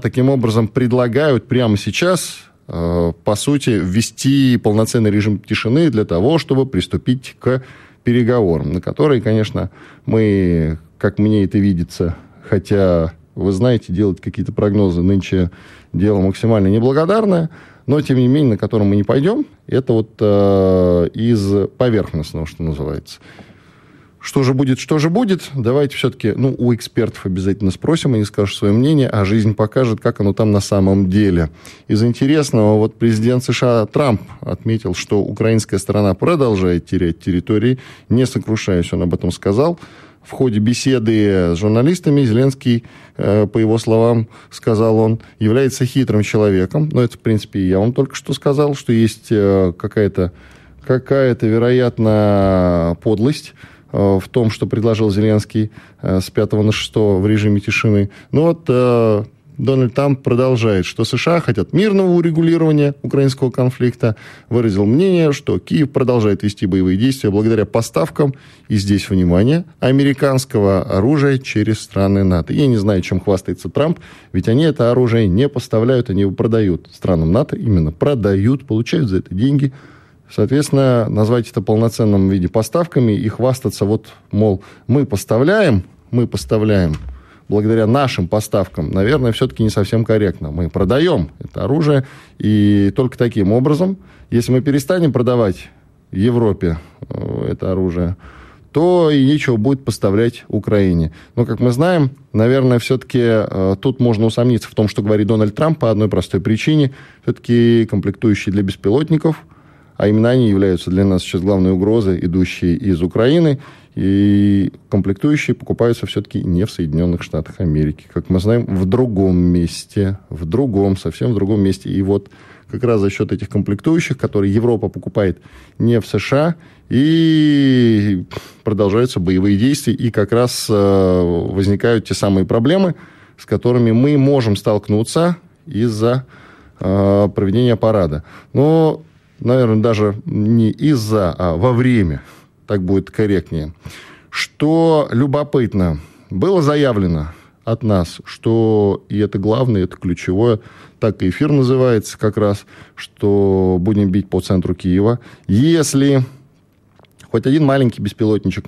таким образом предлагают прямо сейчас, по сути, ввести полноценный режим тишины для того, чтобы приступить к переговорам, на которые, конечно, мы, как мне это видится, хотя, вы знаете, делать какие-то прогнозы нынче дело максимально неблагодарное, но, тем не менее, на котором мы не пойдем, это вот из поверхностного, что называется. Что же будет? Давайте все-таки, у экспертов обязательно спросим, они скажут свое мнение, а жизнь покажет, как оно там на самом деле. Из интересного, вот президент США Трамп отметил, что украинская сторона продолжает терять территории, не сокрушаясь, он об этом сказал. В ходе беседы с журналистами Зеленский, по его словам, сказал он, является хитрым человеком. Но это, в принципе, и я вам только что сказал, что есть какая-то, вероятно, подлость в том, что предложил Зеленский с 5 на 6 в режиме тишины. Дональд Трамп продолжает, что США хотят мирного урегулирования украинского конфликта. Выразил мнение, что Киев продолжает вести боевые действия благодаря поставкам, и здесь, внимание, американского оружия через страны НАТО. Я не знаю, чем хвастается Трамп, ведь они это оружие не поставляют, они его продают странам НАТО, именно продают, получают за это деньги. Соответственно, назвать это полноценном виде поставками и хвастаться, мол, мы поставляем, благодаря нашим поставкам, наверное, все-таки не совсем корректно. Мы продаем это оружие, и только таким образом, если мы перестанем продавать Европе это оружие, то и нечего будет поставлять Украине. Но, как мы знаем, наверное, все-таки тут можно усомниться в том, что говорит Дональд Трамп по одной простой причине. Все-таки комплектующие для беспилотников, а именно они являются для нас сейчас главной угрозой, идущей из Украины, и комплектующие покупаются все-таки не в Соединенных Штатах Америки. Как мы знаем, в другом месте, совсем в другом месте. И вот как раз за счет этих комплектующих, которые Европа покупает не в США, и продолжаются боевые действия, и как раз возникают те самые проблемы, с которыми мы можем столкнуться из-за проведения парада. Но, наверное, даже не из-за, а во время. Так будет корректнее. Что любопытно, было заявлено от нас, что, и это главное, это ключевое, так и эфир называется как раз, что будем бить по центру Киева. Если хоть один маленький беспилотничек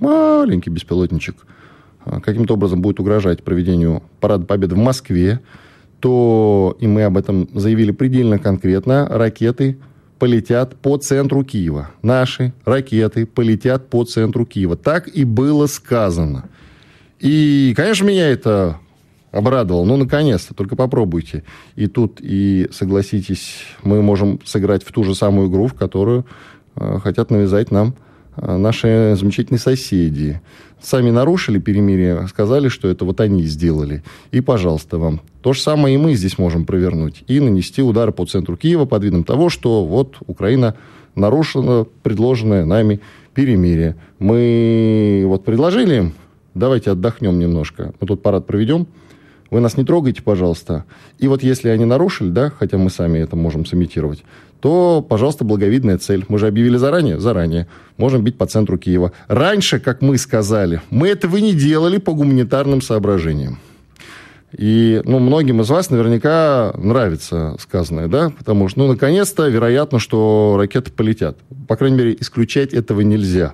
каким-то образом будет угрожать проведению Парада Победы в Москве, то, и мы об этом заявили предельно конкретно, ракеты полетят по центру Киева. Наши ракеты полетят по центру Киева. Так и было сказано. И, конечно, меня это обрадовало. Наконец-то, только попробуйте. И тут, и согласитесь, мы можем сыграть в ту же самую игру, в которую хотят навязать нам наши замечательные соседи. Сами нарушили перемирие, сказали, что это они сделали. И, пожалуйста, вам. То же самое и мы здесь можем провернуть. И нанести удары по центру Киева под видом того, что Украина нарушила предложенное нами перемирие. Мы предложили им, давайте отдохнем немножко, мы тут парад проведем, вы нас не трогайте, пожалуйста. И если они нарушили, хотя мы сами это можем сымитировать, то, пожалуйста, благовидная цель. Мы же объявили заранее. Можем бить по центру Киева. Раньше, как мы сказали, мы этого не делали по гуманитарным соображениям. И, многим из вас наверняка нравится сказанное, потому что, наконец-то, вероятно, что ракеты полетят. По крайней мере, исключать этого нельзя.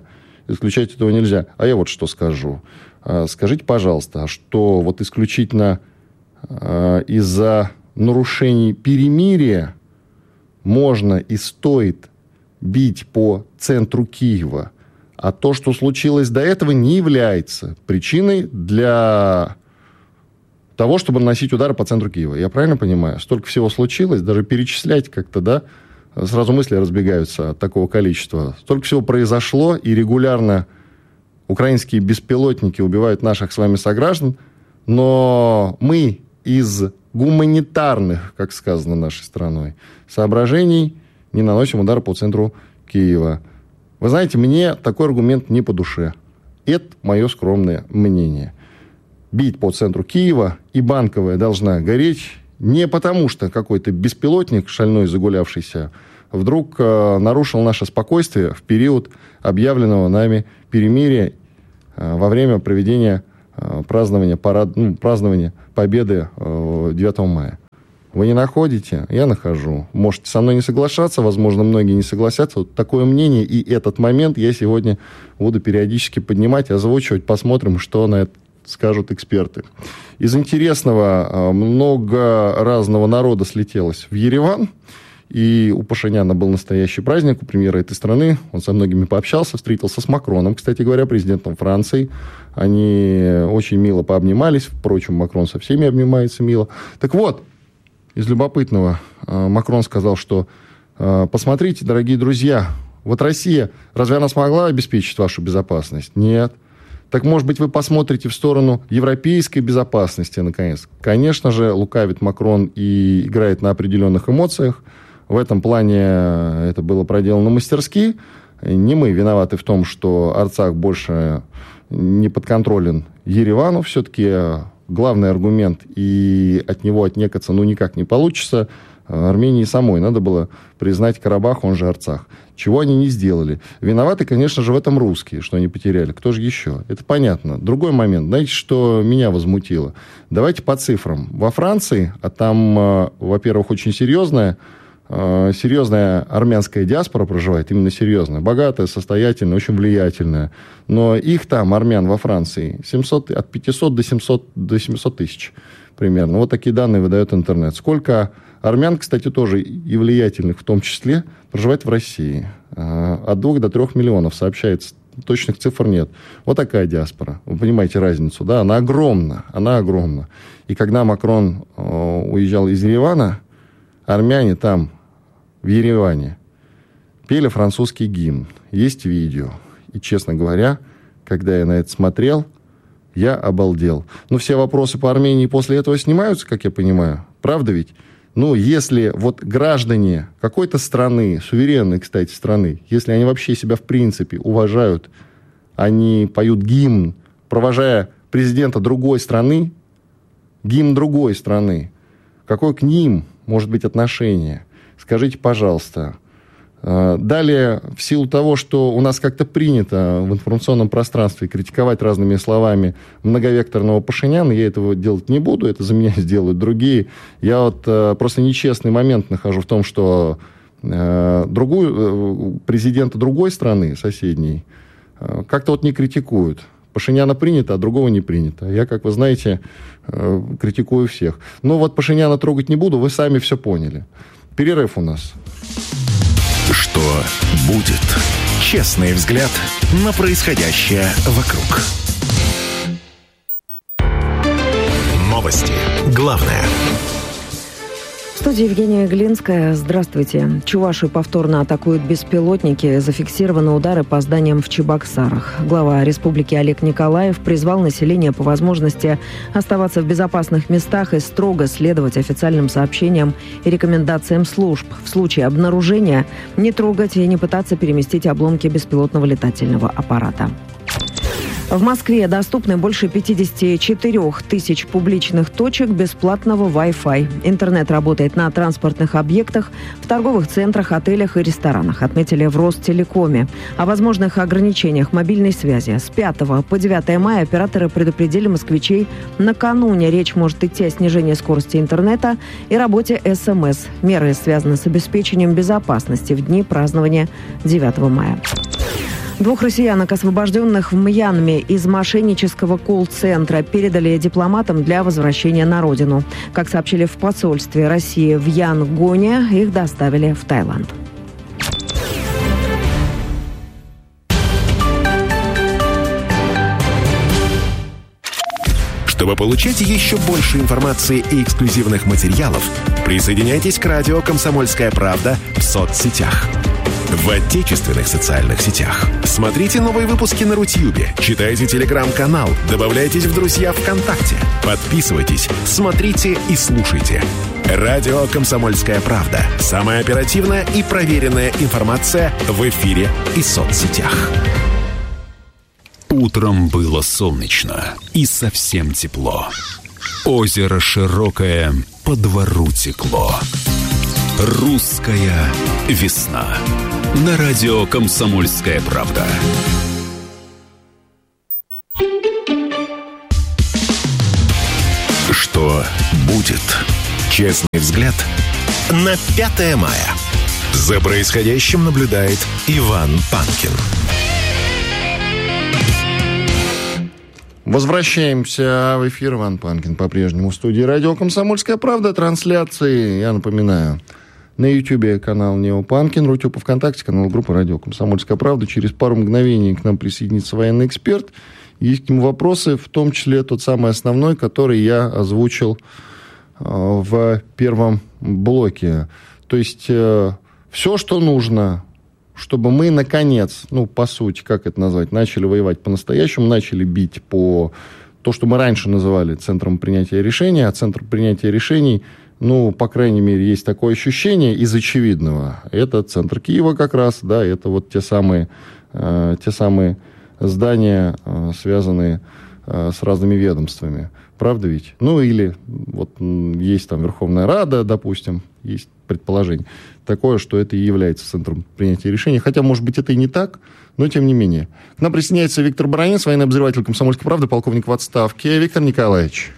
А я что скажу. Скажите, пожалуйста, что исключительно из-за нарушений перемирия можно и стоит бить по центру Киева, а то, что случилось до этого, не является причиной для того, чтобы наносить удары по центру Киева. Я правильно понимаю? Столько всего случилось, даже перечислять как-то, сразу мысли разбегаются от такого количества. Столько всего произошло, и регулярно украинские беспилотники убивают наших с вами сограждан, но мы из гуманитарных, как сказано нашей страной, соображений не наносим удар по центру Киева. Вы знаете, мне такой аргумент не по душе. Это мое скромное мнение. Бить по центру Киева, и Банковая должна гореть не потому, что какой-то беспилотник, шальной загулявшийся, вдруг нарушил наше спокойствие в период объявленного нами перемирия во время проведения празднования победы 9 мая. Вы не находите? Я нахожу. Можете со мной не соглашаться, возможно, многие не согласятся. Вот такое мнение, и этот момент я сегодня буду периодически поднимать, озвучивать. Посмотрим, что на это скажут эксперты. Из интересного, много разного народа слетелось в Ереван. И у Пашиняна был настоящий праздник, у премьера этой страны. Он со многими пообщался, встретился с Макроном, кстати говоря, президентом Франции. Они очень мило пообнимались. Впрочем, Макрон со всеми обнимается мило. Так вот, из любопытного Макрон сказал, что посмотрите, дорогие друзья, вот Россия, разве она смогла обеспечить вашу безопасность? Нет. Так, может быть, вы посмотрите в сторону европейской безопасности, наконец. Конечно же, лукавит Макрон и играет на определенных эмоциях. В этом плане это было проделано мастерски. Не мы виноваты в том, что Арцах больше не подконтролен Еревану. Все-таки главный аргумент, и от него отнекаться никак не получится. Армении самой надо было признать Карабах, он же Арцах. Чего они не сделали. Виноваты, конечно же, в этом русские, что они потеряли. Кто же еще? Это понятно. Другой момент. Знаете, что меня возмутило? Давайте по цифрам. Во Франции, а там, во-первых, очень серьезная армянская диаспора проживает, именно серьезная, богатая, состоятельная, очень влиятельная. Но их там, армян во Франции, от 500 до 700 тысяч примерно. Вот такие данные выдает интернет. Сколько армян, кстати, тоже и влиятельных в том числе, проживает в России? От 2 до 3 миллионов, сообщается. Точных цифр нет. Вот такая диаспора. Вы понимаете разницу, да? Она огромна. И когда Макрон уезжал из Еревана, армяне там, в Ереване, пели французский гимн. Есть видео. И, честно говоря, когда я на это смотрел, я обалдел. Но все вопросы по Армении после этого снимаются, как я понимаю. Правда ведь? Если вот граждане какой-то страны, суверенной, кстати, страны, если они вообще себя в принципе уважают, они поют гимн, провожая президента другой страны, гимн другой страны, какое к ним может быть отношение? Скажите, пожалуйста. Далее, в силу того, что у нас как-то принято в информационном пространстве критиковать разными словами многовекторного Пашиняна, я этого делать не буду, это за меня сделают другие. Я вот просто нечестный момент нахожу в том, что президента другой страны, соседней, как-то вот не критикуют. Пашиняна принято, а другого не принято. Я, как вы знаете, критикую всех. Но вот Пашиняна трогать не буду, вы сами все поняли. Перерыв у нас. Что будет? Честный взгляд на происходящее вокруг. Новости. Главное. В студии Евгения Глинская. Здравствуйте. Чувашию повторно атакуют беспилотники. Зафиксированы удары по зданиям в Чебоксарах. Глава республики Олег Николаев призвал население по возможности оставаться в безопасных местах и строго следовать официальным сообщениям и рекомендациям служб. В случае обнаружения не трогать и не пытаться переместить обломки беспилотного летательного аппарата. В Москве доступны больше 54 тысяч публичных точек бесплатного Wi-Fi. Интернет работает на транспортных объектах, в торговых центрах, отелях и ресторанах, отметили в Ростелекоме. О возможных ограничениях мобильной связи с 5 по 9 мая операторы предупредили москвичей. Накануне речь может идти о снижении скорости интернета и работе СМС. Меры связаны с обеспечением безопасности в дни празднования 9 мая. 2 россиянок, освобожденных в Мьянме из мошеннического колл-центра, передали дипломатам для возвращения на родину. Как сообщили в посольстве России в Янгоне, их доставили в Таиланд. Чтобы получать еще больше информации и эксклюзивных материалов, присоединяйтесь к радио «Комсомольская правда» в соцсетях. В отечественных социальных сетях. Смотрите новые выпуски на Рутьюбе, читайте телеграм-канал, добавляйтесь в друзья ВКонтакте, подписывайтесь, смотрите и слушайте. Радио «Комсомольская правда». Самая оперативная и проверенная информация в эфире и соцсетях. Утром было солнечно и совсем тепло. Озеро широкое, по двору текло. Русская весна. На радио «Комсомольская правда». Что будет? Честный взгляд на 5 мая. За происходящим наблюдает Иван Панкин. Возвращаемся в эфир. Иван Панкин по-прежнему в студии радио «Комсомольская правда». Трансляции, я напоминаю, на Ютьюбе канал Нео Панкин, Рутюб, ВКонтакте канал группы радио «Комсомольская правда». Через пару мгновений к нам присоединится военный эксперт. Есть к нему вопросы, в том числе тот самый основной, который я озвучил в первом блоке. То есть все, что нужно, чтобы мы, наконец, по сути, как это назвать, начали воевать по-настоящему, начали бить по то, что мы раньше называли центром принятия решений, а центр принятия решений, по крайней мере, есть такое ощущение из очевидного. Это центр Киева как раз, да, это вот те самые здания, связанные с разными ведомствами. Правда ведь? Или вот есть там Верховная Рада, допустим, есть предположение такое, что это и является центром принятия решений. Хотя, может быть, это и не так, но тем не менее. К нам присоединяется Виктор Баранец, военный обозреватель «Комсомольской правды», полковник в отставке. Виктор Николаевич.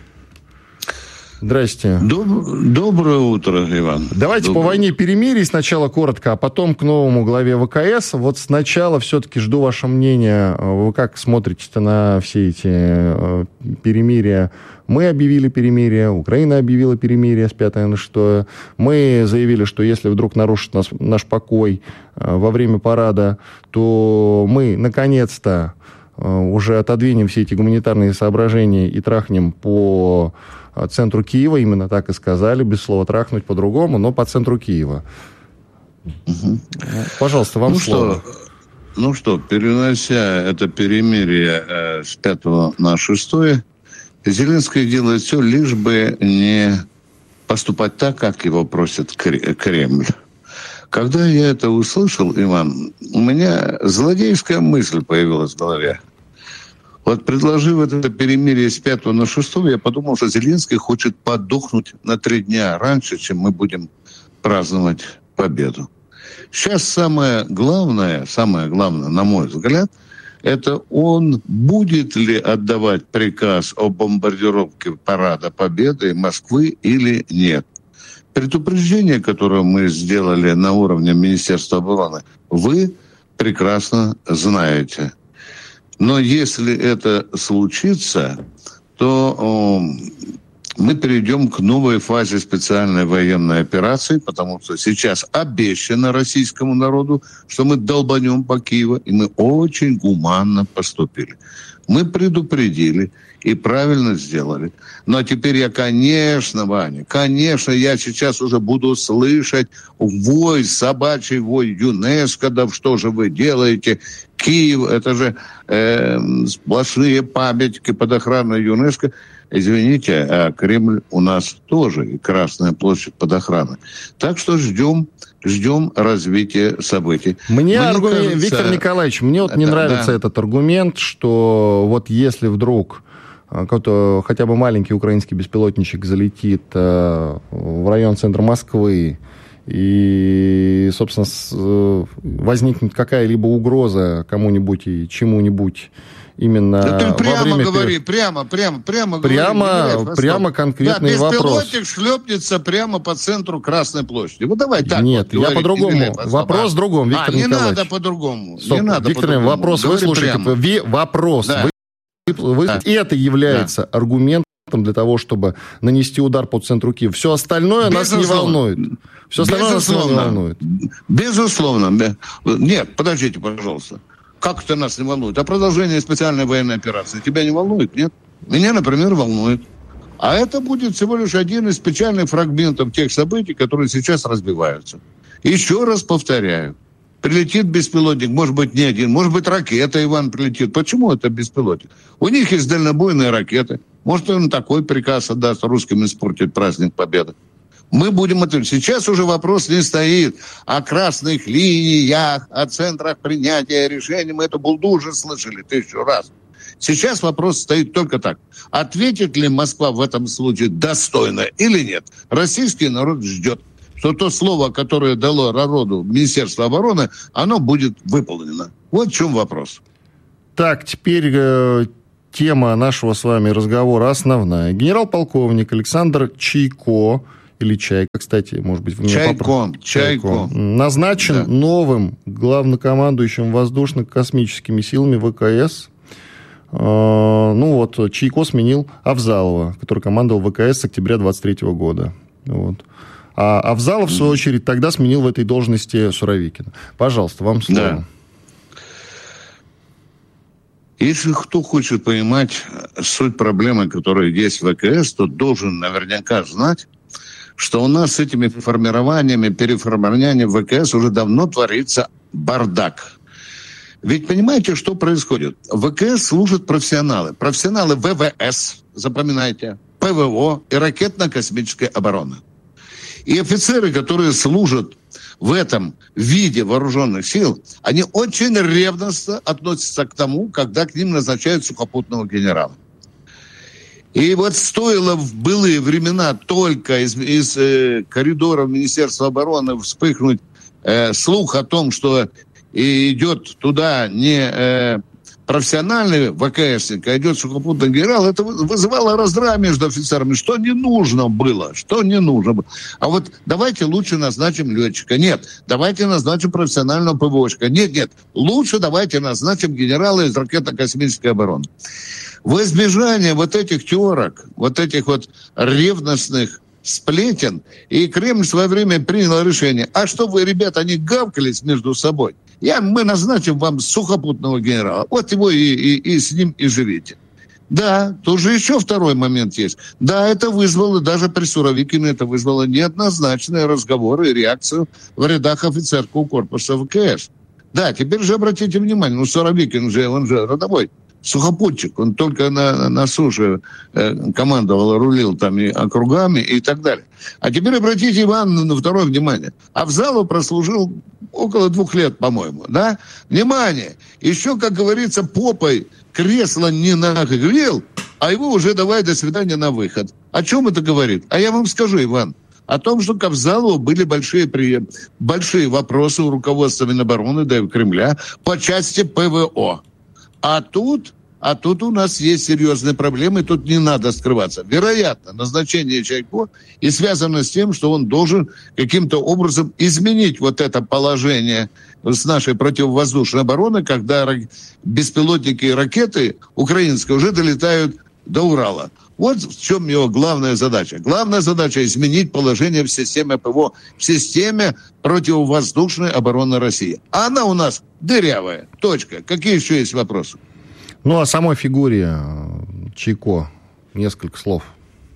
Здрасте. Доброе утро, Иван. Давайте по войне перемирий сначала коротко, а потом к новому главе ВКС. Вот сначала все-таки жду ваше мнение. Вы как смотрите на все эти перемирия? Мы объявили перемирие, Украина объявила перемирие с 5 на 6. Мы заявили, что если вдруг нарушит наш покой во время парада, то мы наконец-то уже отодвинем все эти гуманитарные соображения и трахнем по центру Киева, именно так и сказали, без слова трахнуть по-другому, но по центру Киева. Угу. Пожалуйста, вам слово. Перенося это перемирие с 5 на 6, Зеленский делает все, лишь бы не поступать так, как его просит Кремль. Когда я это услышал, Иван, у меня злодейская мысль появилась в голове. Вот предложив это перемирие с 5 на 6, я подумал, что Зеленский хочет подохнуть на 3 дня раньше, чем мы будем праздновать победу. Сейчас самое главное, на мой взгляд, это он будет ли отдавать приказ о бомбардировке парада Победы Москвы или нет. Предупреждение, которое мы сделали на уровне Министерства обороны, вы прекрасно знаете. Но если это случится, то мы перейдем к новой фазе специальной военной операции, потому что сейчас обещано российскому народу, что мы долбанем по Киеву, и мы очень гуманно поступили. Мы предупредили и правильно сделали. Но теперь я, Ваня, я сейчас уже буду слышать вой, собачий вой ЮНЕСКО, да что же вы делаете? Киев, это же сплошные памятники под охраной ЮНЕСКО. Извините, а Кремль у нас тоже, и Красная площадь под охраной. Так что ждем развития событий. Виктор Николаевич, мне не нравится этот аргумент, что вот если вдруг какой-то хотя бы маленький украинский беспилотничек залетит в район центра Москвы, и, собственно, возникнет какая-либо угроза кому-нибудь и чему-нибудь именно ты прямо во время... говори, прямо конкретный вопрос. Беспилотник шлепнется прямо по центру Красной площади. Вот давай так. Нет, я по-другому. Вопрос в другом, Виктор Николаевич. Не надо по-другому. Виктор Николаевич, вопрос выслушайте. Вопрос. Да. Это является аргументом для того, чтобы нанести удар по центру Киева. Все остальное нас не волнует. Безусловно. Нет, подождите, пожалуйста. Как это нас не волнует? А продолжение специальной военной операции тебя не волнует, нет? Меня, например, волнует. А это будет всего лишь один из печальных фрагментов тех событий, которые сейчас разбиваются. Еще раз повторяю. Прилетит беспилотник, может быть, не один, может быть, ракета, Иван, прилетит. Почему это беспилотник? У них есть дальнобойные ракеты. Может, он такой приказ отдаст русским испортить праздник Победы. Мы будем отвечать. Сейчас уже вопрос не стоит о красных линиях, о центрах принятия решений. Мы эту булду уже слышали 1000 раз. Сейчас вопрос стоит только так. Ответит ли Москва в этом случае достойно или нет? Российский народ ждет, что то слово, которое дало народу Министерство обороны, оно будет выполнено. Вот в чем вопрос. Так, теперь тема нашего с вами разговора основная. Генерал-полковник Александр Чайко или Чайка, кстати, может быть, вы меня Чайко. Назначен новым главнокомандующим воздушно-космическими силами ВКС. Чайко сменил Авзалова, который командовал ВКС с октября 23 года. Вот. А Авзалов, в свою очередь, тогда сменил в этой должности Суровикина. Пожалуйста, вам слово. Да. Если кто хочет понимать суть проблемы, которая есть в ВКС, то должен наверняка знать, что у нас с этими формированиями, переформированиями в ВКС уже давно творится бардак. Ведь понимаете, что происходит? В ВКС служат профессионалы. Профессионалы ВВС, запоминайте, ПВО и ракетно-космическая оборона. И офицеры, которые служат в этом виде вооруженных сил, они очень ревностно относятся к тому, когда к ним назначают сухопутного генерала. И вот стоило в былые времена только из коридоров Министерства обороны вспыхнуть слух о том, что идет туда не профессиональный ВКСник, а идет сухопутный генерал, это вызывало раздрай между офицерами. Что не нужно было? А вот давайте лучше назначим летчика. Нет, давайте назначим профессионального ПВОшника. Нет, лучше давайте назначим генерала из ракетно-космической обороны. В избежание вот этих терок, вот этих вот ревностных сплетен, и Кремль в свое время принял решение. А что вы, ребята, не гавкались между собой? Мы назначим вам сухопутного генерала. Вот его и с ним и живите. Да, тоже еще второй момент есть. Да, это вызвало, даже при Суровикине это вызвало неоднозначные разговоры и реакцию в рядах офицерского корпуса ВКС. Да, теперь же обратите внимание, Суровикин же, он же родовой сухопутчик, он только на суше командовал, рулил там и округами и так далее. А теперь обратите, Иван, на второе внимание. Авзалов прослужил около 2 лет, по-моему, да? Внимание! Еще, как говорится, попой кресло не нагрел, а его уже давай до свидания на выход. О чем это говорит? А я вам скажу, Иван, о том, что к Авзалову были большие вопросы у руководства Минобороны, да и у Кремля по части ПВО. А тут у нас есть серьезные проблемы, тут не надо скрываться. Вероятно, назначение Чайко и связано с тем, что он должен каким-то образом изменить вот это положение с нашей противовоздушной обороны, когда беспилотники и ракеты украинские уже долетают до Урала. Вот в чем его главная задача. Главная задача – изменить положение в системе ПВО, в системе противовоздушной обороны России. А она у нас дырявая. Точка. Какие еще есть вопросы? О самой фигуре Чайко несколько слов.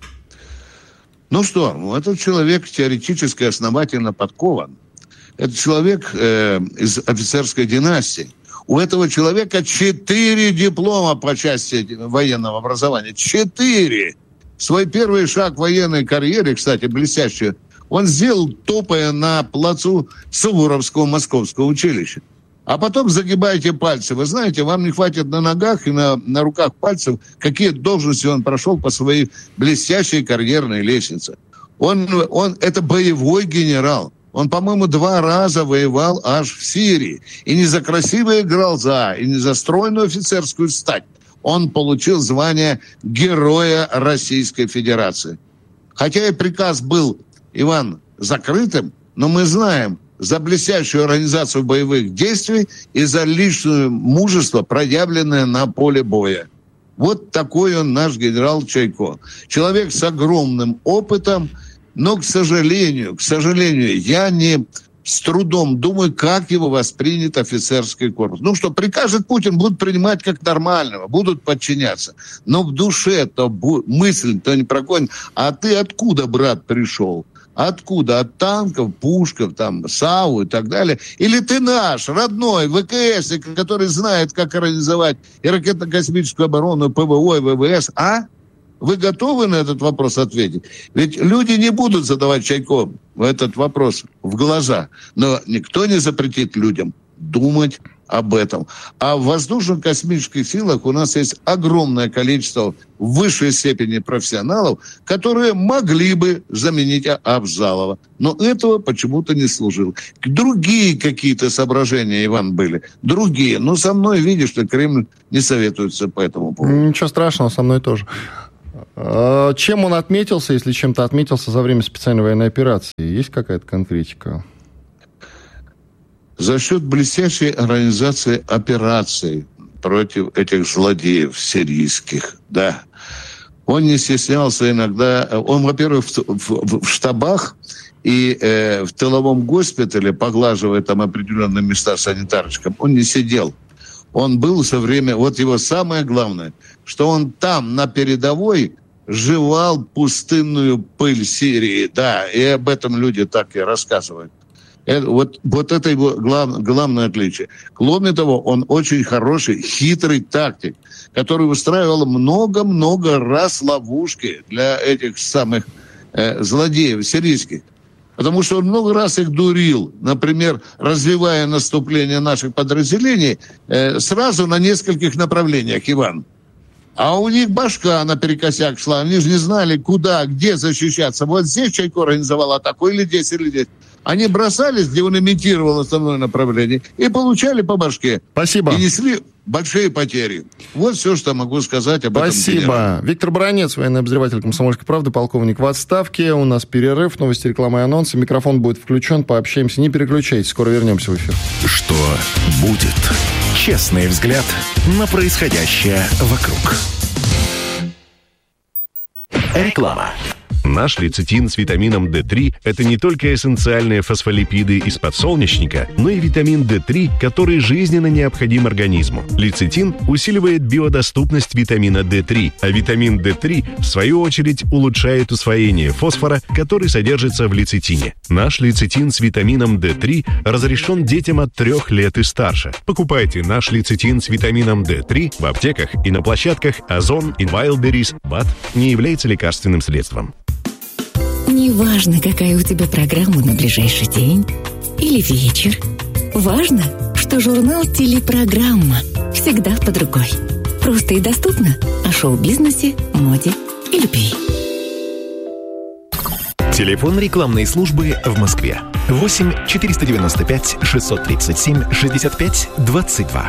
Этот человек теоретически основательно подкован. Это человек из офицерской династии. У этого человека 4 диплома по части военного образования. 4! Свой первый шаг в военной карьере, кстати, блестящий, он сделал, топая на плацу Суворовского Московского училища. А потом загибайте пальцы. Вы знаете, вам не хватит на ногах и на руках пальцев, какие должности он прошел по своей блестящей карьерной лестнице. Он это боевой генерал. Он, по-моему, 2 раза воевал аж в Сирии. И не за красивые глаза, и не за стройную офицерскую стать. Он получил звание Героя Российской Федерации. Хотя и приказ был, Иван, закрытым, но мы знаем за блестящую организацию боевых действий и за личное мужество, проявленное на поле боя. Вот такой он наш генерал Чайко. Человек с огромным опытом, но, к сожалению, я с трудом думаю, как его воспринят офицерский корпус. Прикажет Путин, будут принимать как нормального, будут подчиняться. Но в душе-то мысль-то не прогонит. А ты откуда, брат, пришел? Откуда? От танков, пушков, САУ и так далее? Или ты наш, родной, ВКС, который знает, как организовать и ракетно-космическую оборону, и ПВО, и ВВС, а? Вы готовы на этот вопрос ответить? Ведь люди не будут задавать Чайко этот вопрос в глаза. Но никто не запретит людям думать об этом. А в воздушно-космических силах у нас есть огромное количество в высшей степени профессионалов, которые могли бы заменить Авзалова. Но этого почему-то не служил. Другие какие-то соображения, Иван, были. Другие. Со мной, видишь, что Кремль не советуется по этому поводу. Ничего страшного, со мной тоже. Чем он отметился, если чем-то отметился за время специальной военной операции? Есть какая-то конкретика? За счет блестящей организации операций против этих злодеев сирийских, да. Он не стеснялся иногда. Он, во-первых, в штабах и в тыловом госпитале, поглаживая там определенные места санитарочкам, он не сидел. Он был все время... Вот его самое главное, что он там, на передовой, жевал пустынную пыль Сирии. Да, и об этом люди так и рассказывают. Вот это его главное отличие. Кроме того, он очень хороший, хитрый тактик, который устраивал много-много раз ловушки для этих самых злодеев сирийских. Потому что он много раз их дурил. Например, развивая наступление наших подразделений сразу на нескольких направлениях, Иван. А у них башка наперекосяк шла. Они же не знали, куда, где защищаться. Вот здесь Чайко организовал атаку, или здесь, или здесь. Они бросались, где он имитировал основное направление, и получали по башке. Спасибо. И несли большие потери. Вот все, что могу сказать об этом. Спасибо. Виктор Баранец, военный обозреватель «Комсомольской правды», полковник в отставке. У нас перерыв, новости, реклама и анонсы. Микрофон будет включен, пообщаемся. Не переключайтесь, скоро вернемся в эфир. Что будет? Честный взгляд на происходящее вокруг. Реклама. Наш лецитин с витамином D3 – это не только эссенциальные фосфолипиды из подсолнечника, но и витамин D3, который жизненно необходим организму. Лецитин усиливает биодоступность витамина D3, а витамин D3, в свою очередь, улучшает усвоение фосфора, который содержится в лецитине. Наш лецитин с витамином D3 разрешен детям от 3 лет и старше. Покупайте наш лецитин с витамином D3 в аптеках и на площадках Озон и Wildberries. БАД не является лекарственным средством. Неважно, какая у тебя программа на ближайший день или вечер. Важно, что журнал «Телепрограмма» всегда под рукой. Просто и доступно о шоу-бизнесе, моде и любви. Телефон рекламной службы в Москве. 8-495-637-65-22.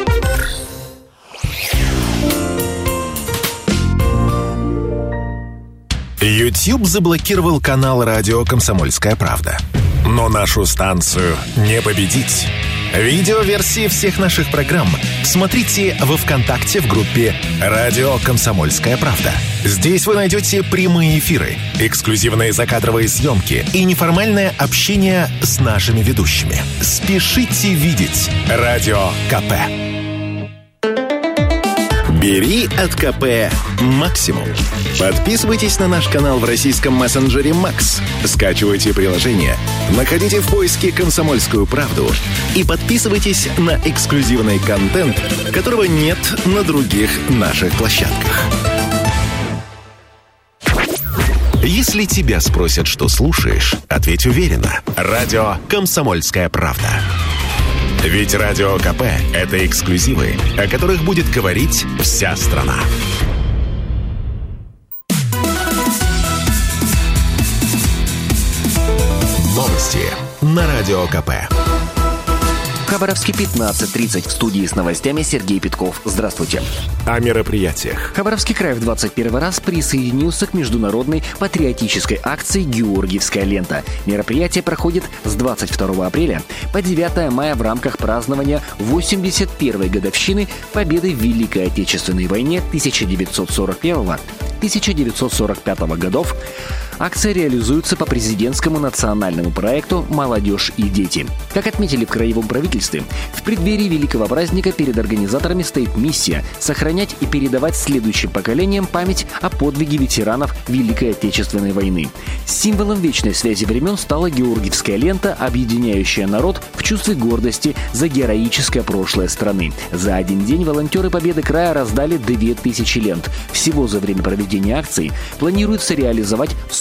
YouTube заблокировал канал радио «Комсомольская правда». Но нашу станцию не победить. Видеоверсии всех наших программ смотрите во ВКонтакте в группе «Радио Комсомольская правда». Здесь вы найдете прямые эфиры, эксклюзивные закадровые съемки и неформальное общение с нашими ведущими. Спешите видеть Радио КП. Бери от КП максимум. Подписывайтесь на наш канал в российском мессенджере Макс. Скачивайте приложение, находите в поиске «Комсомольскую правду» и подписывайтесь на эксклюзивный контент, которого нет на других наших площадках. Если тебя спросят, что слушаешь, ответь уверенно. Радио «Комсомольская правда». Ведь Радио КП – это эксклюзивы, о которых будет говорить вся страна. Новости на Радио КП. Хабаровске 15:30. В студии с новостями Сергей Петков. Здравствуйте. О мероприятиях. Хабаровский край в 21 раз присоединился к международной патриотической акции «Георгиевская лента». Мероприятие проходит с 22 апреля по 9 мая в рамках празднования 81-й годовщины победы в Великой Отечественной войне 1941-1945 годов. Акция реализуется по президентскому национальному проекту «Молодежь и дети». Как отметили в краевом правительстве, в преддверии великого праздника перед организаторами стоит миссия сохранять и передавать следующим поколениям память о подвиге ветеранов Великой Отечественной войны. Символом вечной связи времен стала Георгиевская лента, объединяющая народ в чувстве гордости за героическое прошлое страны. За один день волонтеры Победы края раздали 2000 лент. Всего за время проведения акции планируется реализовать 40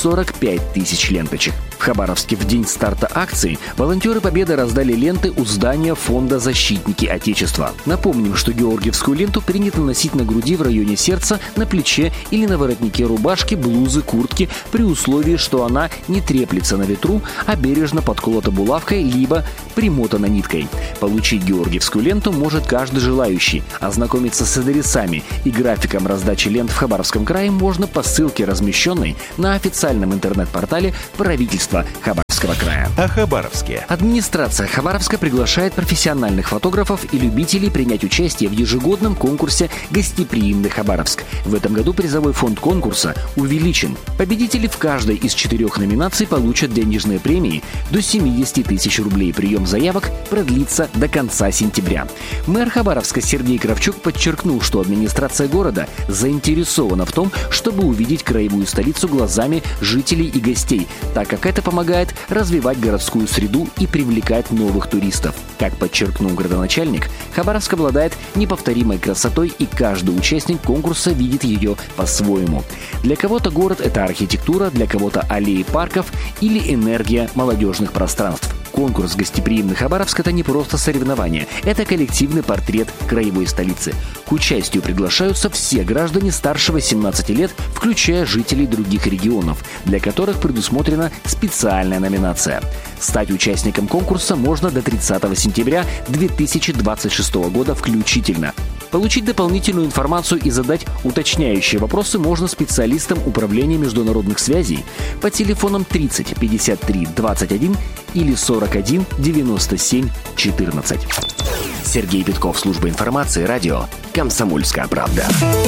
45 тысяч ленточек. В Хабаровске в день старта акции волонтеры Победы раздали ленты у здания фонда «Защитники Отечества». Напомним, что георгиевскую ленту принято носить на груди в районе сердца, на плече или на воротнике рубашки, блузы, куртки, при условии, что она не треплется на ветру, а бережно подколота булавкой либо примотана ниткой. Получить георгиевскую ленту может каждый желающий. Ознакомиться с адресами и графиком раздачи лент в Хабаровском крае можно по ссылке, размещенной на официальном интернет-портале правительства Хабаровского края. О Хабаровске. Администрация Хабаровска приглашает профессиональных фотографов и любителей принять участие в ежегодном конкурсе «Гостеприимный Хабаровск». В этом году призовой фонд конкурса увеличен. Победители в каждой из 4 номинаций получат денежные премии до 70 тысяч рублей. Прием заявок продлится до конца сентября. Мэр Хабаровска Сергей Кравчук подчеркнул, что администрация города заинтересована в том, чтобы увидеть краевую столицу глазами жителей и гостей, так как это помогает развивать городскую среду и привлекать новых туристов. Как подчеркнул градоначальник, Хабаровск обладает неповторимой красотой, и каждый участник конкурса видит ее по-своему. Для кого-то город – это архитектура, для кого-то аллеи парков или энергия молодежных пространств. Конкурс «Гостеприимный Хабаровск» — это не просто соревнование, это коллективный портрет краевой столицы. К участию приглашаются все граждане старше 18 лет, включая жителей других регионов, для которых предусмотрена специальная номинация. Стать участником конкурса можно до 30 сентября 2026 года включительно. Получить дополнительную информацию и задать уточняющие вопросы можно специалистам Управления международных связей по телефонам 30 53 21 или 41 97 14. Сергей Петков, служба информации, радио «Комсомольская правда».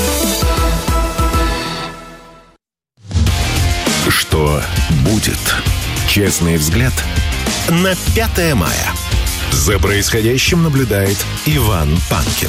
Что будет? Честный взгляд на 5 мая. За происходящим наблюдает Иван Панкин.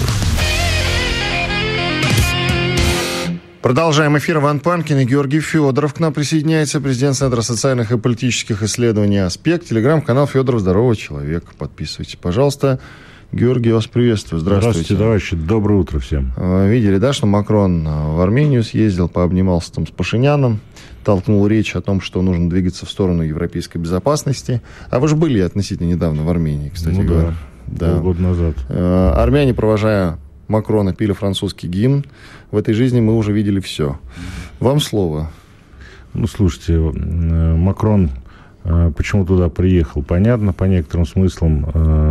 Продолжаем эфир. Иван Панкин и Георгий Федоров. К нам присоединяется президент Центра социальных и политических исследований «Аспект». Телеграм-канал «Федоров. Здорового человека». Подписывайтесь, пожалуйста. Георгий, вас приветствую. Здравствуйте. Здравствуйте, товарищи. Доброе утро всем. Видели, да, что Макрон в Армению съездил, пообнимался там с Пашиняном, толкнул речь о том, что нужно двигаться в сторону европейской безопасности. А вы же были относительно недавно в Армении, кстати говоря. Да, полгода назад. Армяне, провожая Макрона, пели французский гимн. В этой жизни мы уже видели все. Вам слово. Ну, слушайте, Макрон почему туда приехал, понятно, по некоторым смыслам.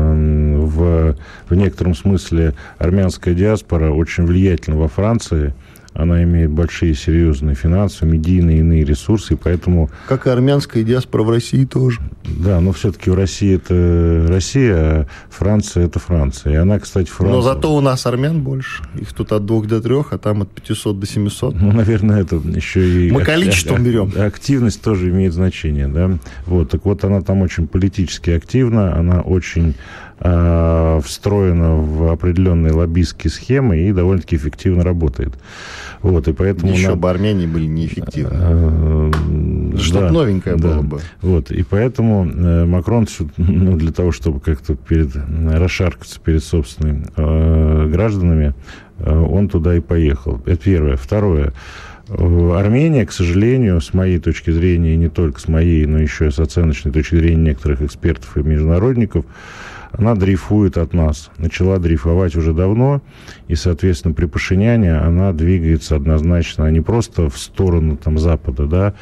В некотором смысле армянская диаспора очень влиятельна во Франции. Она имеет большие, серьезные финансовые, медийные и иные ресурсы, и поэтому... Как и армянская диаспора в России тоже. Да, но все-таки в России это Россия, а Франция это Франция. И она, кстати, Франция... Но зато у нас армян больше. Их тут от 2 до 3, а там от 500 до 700. Ну, наверное, это еще и... Мы количеством берем. Активность тоже имеет значение, да. Вот, так вот, она там очень политически активна, она очень... встроена в определенные лоббистские схемы и довольно-таки эффективно работает. Вот, и поэтому еще бы Армении были неэффективны. Что-то новенькое было бы. Вот, и поэтому Макрон, для того, чтобы как-то расшаркаться перед собственными гражданами, он туда и поехал. Это первое. Второе. Армения, к сожалению, с моей точки зрения, и не только с моей, но еще и с оценочной точки зрения некоторых экспертов и международников, она дрейфует от нас. Начала дрейфовать уже давно, и, соответственно, при Пашиняне она двигается однозначно не просто в сторону там, Запада, да,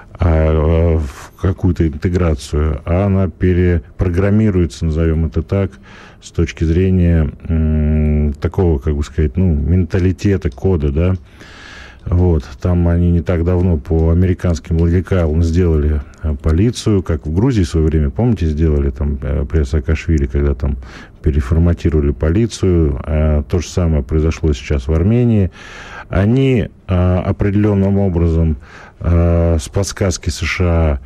а в какую-то интеграцию, а она перепрограммируется, назовем это так, с точки зрения такого, как бы сказать, менталитета, кода, да. Вот, там они не так давно по американским логикалам сделали полицию, как в Грузии в свое время, помните, сделали там при Саакашвили, когда там переформатировали полицию. То же самое произошло сейчас в Армении. Они определенным образом с подсказки США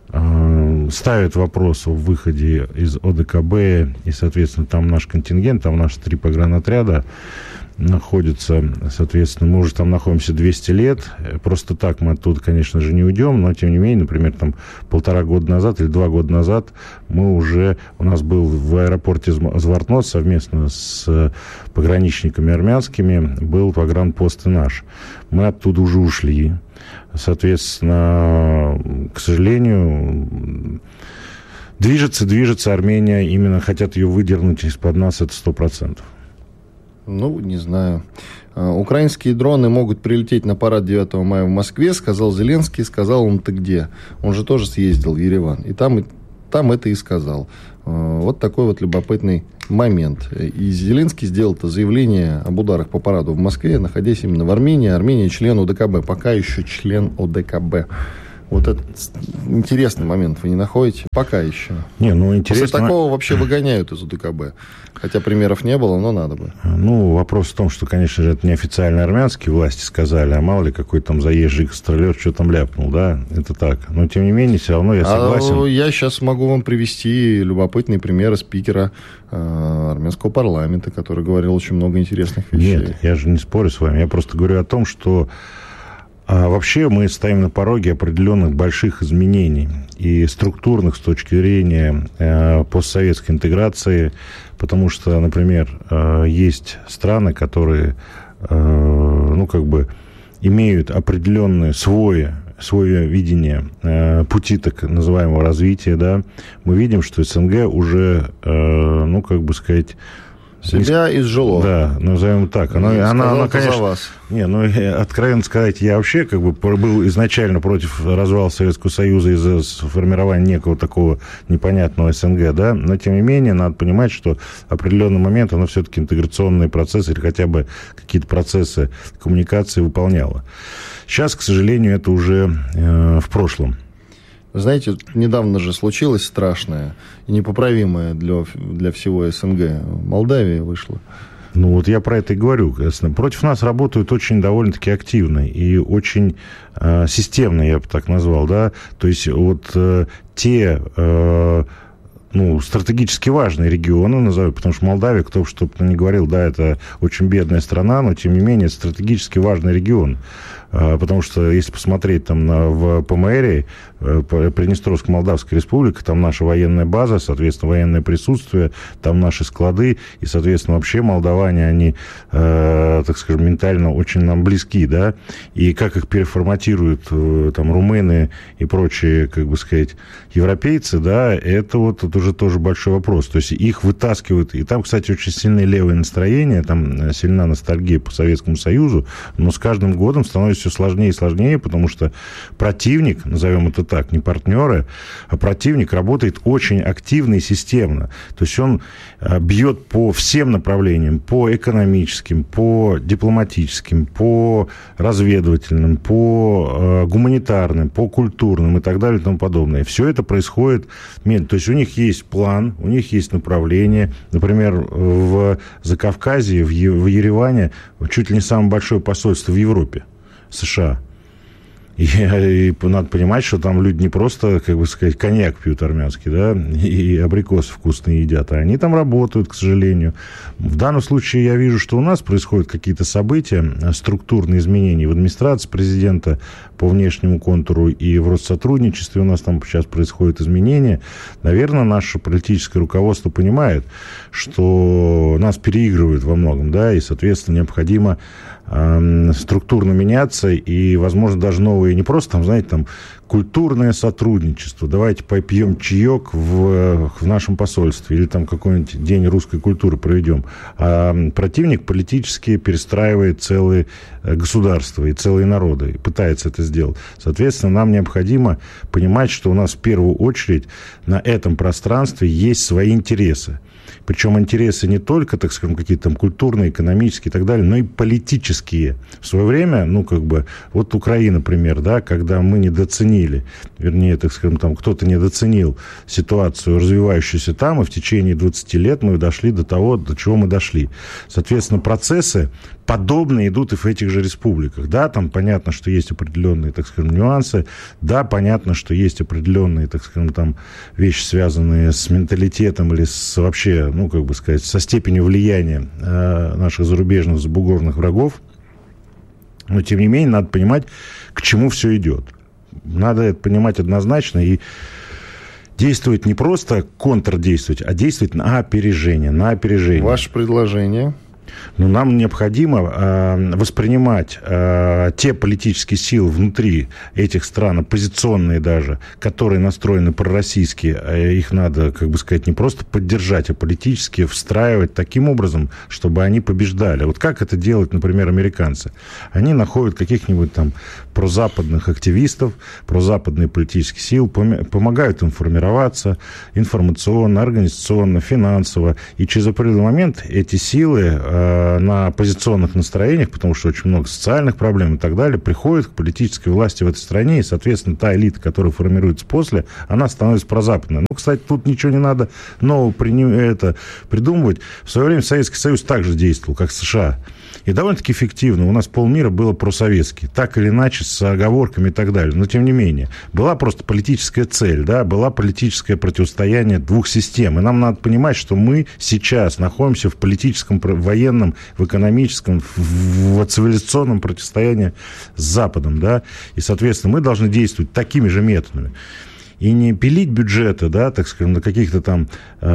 ставят вопрос о выходе из ОДКБ, и, соответственно, там наш контингент, там наши 3 погранотряда находится, соответственно, мы уже там находимся 200 лет. Просто так мы оттуда, конечно же, не уйдем, но, тем не менее, например, там 1,5 года назад или 2 года назад у нас был в аэропорте Звартнот совместно с пограничниками армянскими был погранпост и наш. Мы оттуда уже ушли. Соответственно, к сожалению, движется Армения, именно хотят ее выдернуть из-под нас, это 100%. Ну, не знаю. Украинские дроны могут прилететь на парад 9 мая в Москве, сказал Зеленский. Сказал он, ты где? Он же тоже съездил в Ереван. И там это и сказал. Вот такой вот любопытный момент. И Зеленский сделал это заявление об ударах по параду в Москве, находясь именно в Армении. Армения член ОДКБ. Пока еще член ОДКБ. Вот этот интересный момент вы не находите? Пока еще. Интересно. После такого вообще выгоняют из УДКБ. Хотя примеров не было, но надо бы. Вопрос в том, что, конечно же, это не официально армянские власти сказали, а мало ли какой там заезжий гастролер что там ляпнул, да? Это так. Но, тем не менее, все равно я согласен. Я сейчас могу вам привести любопытные примеры спикера армянского парламента, который говорил очень много интересных вещей. Нет, я же не спорю с вами. Я просто говорю о том, что вообще мы стоим на пороге определенных больших изменений и структурных с точки зрения постсоветской интеграции, потому что, например, есть страны, которые, имеют определенное свое видение пути так называемого развития, да. Мы видим, что СНГ уже, себя изжило. Да, назовем так. Она, конечно, за вас. Откровенно сказать, я вообще был изначально против развала Советского Союза из-за формирования некого такого непонятного СНГ, да, но, тем не менее, надо понимать, что в определенный момент оно все-таки интеграционные процессы или хотя бы какие-то процессы коммуникации выполняло. Сейчас, к сожалению, это уже в прошлом. Знаете, недавно же случилось страшное и непоправимое для всего СНГ. Молдавия вышла. Я про это и говорю. Против нас работают очень довольно-таки активно и очень системно, я бы так назвал, да. То есть те стратегически важные регионы, назову, потому что Молдавия, кто бы что ни говорил, да, это очень бедная страна, но, тем не менее, это стратегически важный регион. Потому что, если посмотреть там в ПМР, Приднестровско-Молдавская республика, там наша военная база, соответственно, военное присутствие, там наши склады, и, соответственно, вообще молдаване, они, так скажем, ментально очень нам близки, да, и как их переформатируют там румыны и прочие, европейцы, да, это уже тоже большой вопрос. То есть их вытаскивают, и там, кстати, очень сильные левые настроения, там сильна ностальгия по Советскому Союзу, но с каждым годом становится все сложнее и сложнее, потому что противник, назовем это так, не партнеры, а противник работает очень активно и системно. То есть он бьет по всем направлениям, по экономическим, по дипломатическим, по разведывательным, по гуманитарным, по культурным и так далее и тому подобное. Все это происходит медленно. То есть у них есть план, у них есть направление. Например, в Закавказье, в Ереване чуть ли не самое большое посольство в Европе, США. И надо понимать, что там люди не просто, коньяк пьют армянский, да, и абрикосы вкусные едят, а они там работают, к сожалению. В данном случае я вижу, что у нас происходят какие-то события, структурные изменения в администрации президента по внешнему контуру и в Россотрудничестве у нас там сейчас происходят изменения. Наверное, наше политическое руководство понимает, что нас переигрывают во многом, да, и, соответственно, необходимо структурно меняться и, возможно, даже новые, не просто там, знаете, там культурное сотрудничество, давайте попьем чаек в нашем посольстве или там какой-нибудь день русской культуры проведем. А противник политически перестраивает целые государства и целые народы, и пытается это сделать. Соответственно, нам необходимо понимать, что у нас в первую очередь на этом пространстве есть свои интересы. Причем интересы не только, так скажем, какие-то там культурные, экономические и так далее, но и политические. В свое время, вот Украина, например, да, когда мы недооценили, вернее, так скажем, там кто-то недооценил ситуацию, развивающуюся там, и в течение 20 лет мы дошли до того, до чего мы дошли. Соответственно, процессы подобные идут и в этих же республиках. Да, там понятно, что есть определенные, так скажем, нюансы. Да, понятно, что есть определенные, так скажем, там вещи, связанные с менталитетом или с вообще, со степенью влияния наших зарубежных забугорных врагов. Но, тем не менее, надо понимать, к чему все идет. Надо это понимать однозначно и действовать не просто контрдействовать, а действовать на опережение, Ваше предложение? Но нам необходимо воспринимать те политические силы внутри этих стран, оппозиционные даже, которые настроены пророссийски. Их надо, как бы сказать, не просто поддержать, а политически встраивать таким образом, чтобы они побеждали. Вот как это делают, например, американцы? Они находят каких-нибудь там прозападных активистов, прозападные политические силы, помогают им формироваться информационно, организационно, финансово. И через определенный момент эти силы на оппозиционных настроениях, потому что очень много социальных проблем и так далее, приходят к политической власти в этой стране, и, соответственно, та элита, которая формируется после, она становится прозападной. Ну, кстати, тут ничего не надо нового придумывать. В свое время Советский Союз также действовал, как США. И довольно-таки эффективно. У нас полмира было просоветский. Так или иначе, с оговорками и так далее. Но, тем не менее, была просто политическая цель, да, была политическое противостояние двух систем. И нам надо понимать, что мы сейчас находимся в политическом, военном, в экономическом, в цивилизационном противостоянии с Западом, да. И, соответственно, мы должны действовать такими же методами. И не пилить бюджеты, да, так скажем, на каких-то там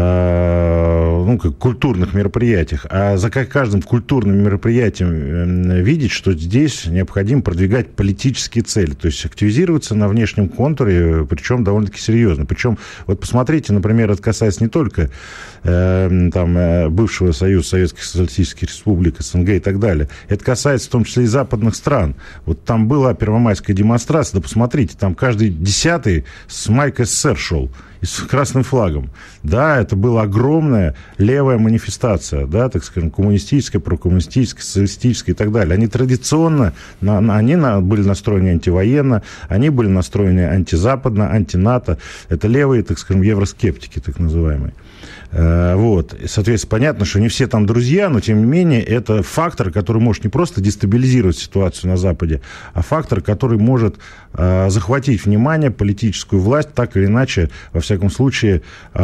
культурных мероприятиях, а за каждым культурным мероприятием видеть, что здесь необходимо продвигать политические цели, то есть активизироваться на внешнем контуре, причем довольно-таки серьезно. Причем, вот посмотрите, например, это касается не только бывшего Союза Советских Социалистических Республик, СНГ и так далее. Это касается в том числе и западных стран. Вот там была первомайская демонстрация, да посмотрите, там каждый 10-й с майкой СССР шел, и с красным флагом. Да, это была огромная левая манифестация, да, так скажем, коммунистическая, прокоммунистическая, социалистическая и так далее. Они традиционно, они были настроены антивоенно, они были настроены антизападно, антинато. Это левые, так скажем, евроскептики, так называемые. Вот. Соответственно, понятно, что не все там друзья, но, тем не менее, это фактор, который может не просто дестабилизировать ситуацию на Западе, а фактор, который может захватить внимание, политическую власть, так или иначе, во всяком случае,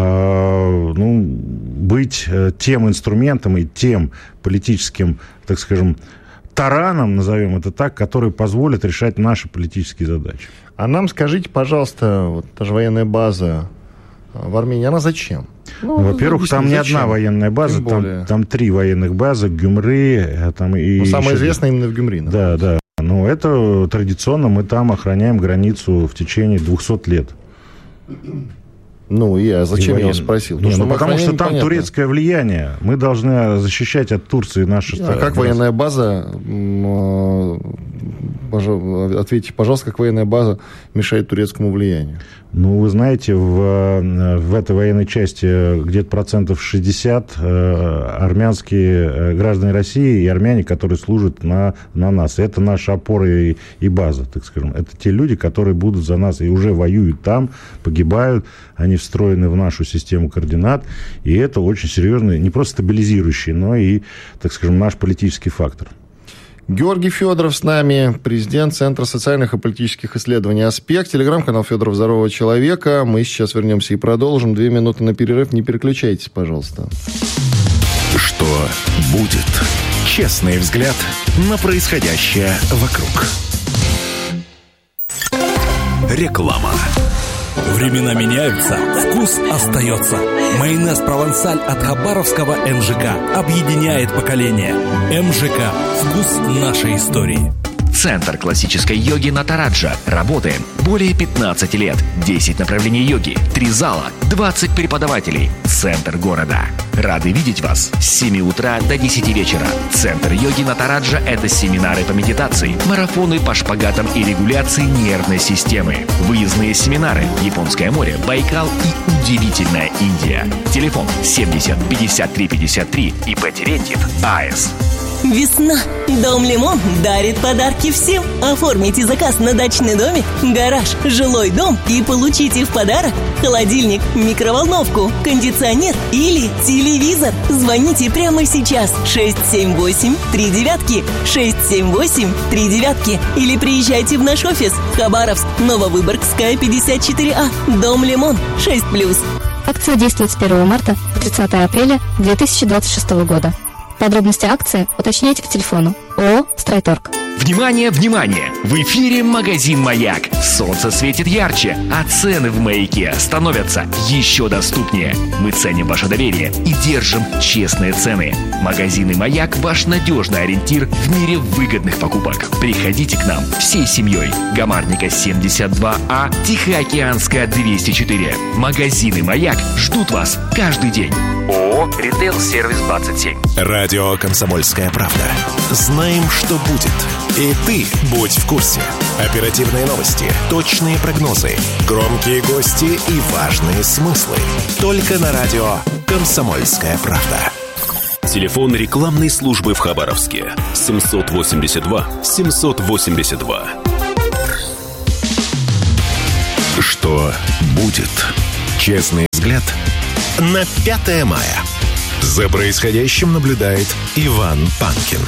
быть тем инструментом и тем политическим, так скажем, тараном, назовем это так, который позволит решать наши политические задачи. А нам скажите, пожалуйста, вот та же военная база в Армении, она зачем? Во-первых, там не одна военная база, там 3 военных базы, Гюмри. Самая известная именно в Гюмри. Да. Но это традиционно мы там охраняем границу в течение 200 лет. Зачем я вас спросил? Потому что там турецкое влияние. Мы должны защищать от Турции наши страны. А как военная база, ответьте, пожалуйста, как военная база мешает турецкому влиянию? Вы знаете, в этой военной части где-то 60% армянские граждане России и армяне, которые служат на нас. Это наша опора и база, так скажем. Это те люди, которые будут за нас и уже воюют там, погибают. Они встроены в нашу систему координат. И это очень серьезный, не просто стабилизирующий, но и, так скажем, наш политический фактор. Георгий Федоров с нами, президент Центра социальных и политических исследований «Аспект», телеграм-канал Федоров «Здорового человека». Мы сейчас вернемся и продолжим. 2 минуты на перерыв. Не переключайтесь, пожалуйста. Что будет? Честный взгляд на происходящее вокруг. Реклама. Времена меняются, вкус остается. Майонез «Провансаль» от хабаровского МЖК объединяет поколения. МЖК – вкус нашей истории. Центр классической йоги Натараджа. Работаем более 15 лет. 10 направлений йоги, 3 зала, 20 преподавателей. Центр города. Рады видеть вас с 7 утра до 10 вечера. Центр йоги Натараджа – это семинары по медитации, марафоны по шпагатам и регуляции нервной системы, выездные семинары, Японское море, Байкал и удивительная Индия. Телефон 70 53 53 ИП Терентьев АЭС. Весна. Дом Лимон дарит подарки всем. Оформите заказ на дачный домик, гараж, жилой дом и получите в подарок холодильник, микроволновку, кондиционер или телевизор. Звоните прямо сейчас 678-39, 678-39 или приезжайте в наш офис Хабаровск, Нововыборгская, 54А, Дом Лимон, 6+. Акция действует с 1 марта по 30 апреля 2026 года. Подробности акции уточняйте по телефону ООО «Стройторг». Внимание, внимание! В эфире магазин «Маяк». Солнце светит ярче, а цены в «Маяке» становятся еще доступнее. Мы ценим ваше доверие и держим честные цены. Магазин «Маяк» – ваш надежный ориентир в мире выгодных покупок. Приходите к нам всей семьей. Гамарника 72А, Тихоокеанская 204. Магазины «Маяк» ждут вас каждый день. ООО «Ритейл Сервис 27». Радио «Комсомольская правда». Знаем, что будет. И ты будь в курсе. Оперативные новости, точные прогнозы, громкие гости и важные смыслы. Только на радио «Комсомольская правда». Телефон рекламной службы в Хабаровске 782 782. Что будет? Честный взгляд на 5 мая. За происходящим наблюдает Иван Панкин.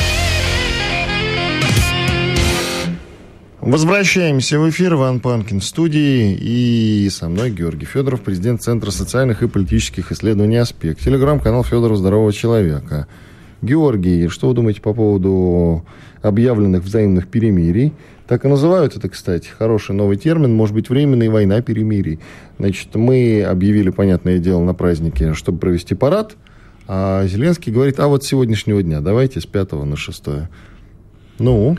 Возвращаемся в эфир. Иван Панкин в студии. И со мной Георгий Федоров, президент Центра социальных и политических исследований «Аспект». Телеграм-канал Федоров Здорового человека. Георгий, что вы думаете по поводу объявленных взаимных перемирий? Так и называют это, кстати, хороший новый термин. Может быть, временная война перемирий. Значит, мы объявили, понятное дело, на празднике, чтобы провести парад. А Зеленский говорит, вот с сегодняшнего дня давайте с 5 на 6. Ну,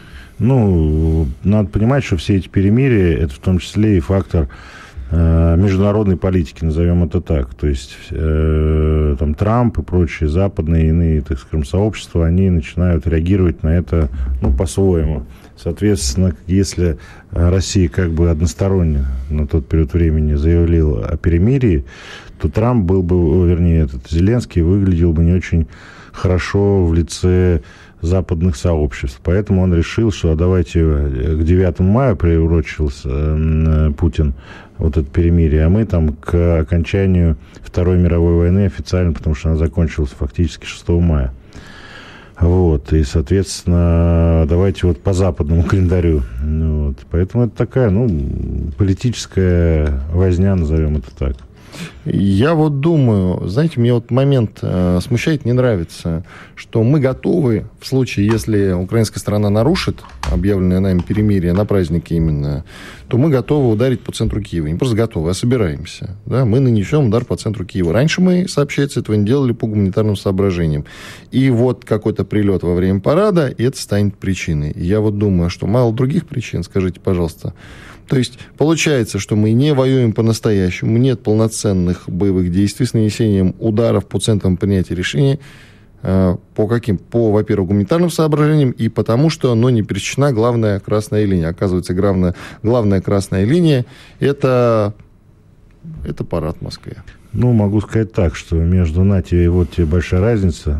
надо понимать, что все эти перемирия, это в том числе и фактор международной политики, назовем это так. То есть там Трамп и прочие западные иные, так скажем, сообщества, они начинают реагировать на это, по-своему. Соответственно, если Россия как бы односторонне на тот период времени заявила о перемирии, то Трамп был бы, Зеленский выглядел бы не очень хорошо в лице западных сообществ. Поэтому он решил, что давайте к 9 мая приурочился Путин вот это перемирие, а мы там к окончанию Второй мировой войны официально, потому что она закончилась фактически 6 мая. Вот, и, соответственно, давайте по западному календарю. Вот. Поэтому это такая, политическая возня, назовем это так. Я думаю, знаете, мне момент смущает, не нравится, что мы готовы, в случае, если украинская сторона нарушит объявленное нами перемирие на празднике именно, то мы готовы ударить по центру Киева. Не просто готовы, а собираемся. Да? Мы нанесем удар по центру Киева. Раньше мы, сообщается, этого не делали по гуманитарным соображениям. И какой-то прилет во время парада, и это станет причиной. И я думаю, что мало других причин, скажите, пожалуйста. То есть, получается, что мы не воюем по-настоящему, нет полноценных боевых действий с нанесением ударов по центрам принятия решений. По каким? По, во-первых, гуманитарным соображениям и потому, что не пересечена главная красная линия. Оказывается, главная красная линия – это парад в Москве. Могу сказать так, что между НАТО и тебе большая разница.